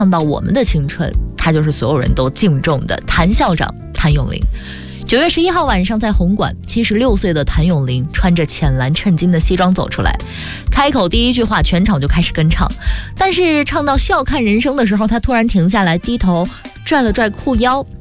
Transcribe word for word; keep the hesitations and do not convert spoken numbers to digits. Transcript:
唱到我们的青春，他就是所有人都敬重的谭校长谭咏麟。九月十一号晚上，在红馆，七十六岁的谭咏麟穿着浅蓝衬金的西装走出来，开口第一句话，全场就开始跟唱。但是唱到笑看人生的时候，他突然停下来，低头拽了拽裤腰，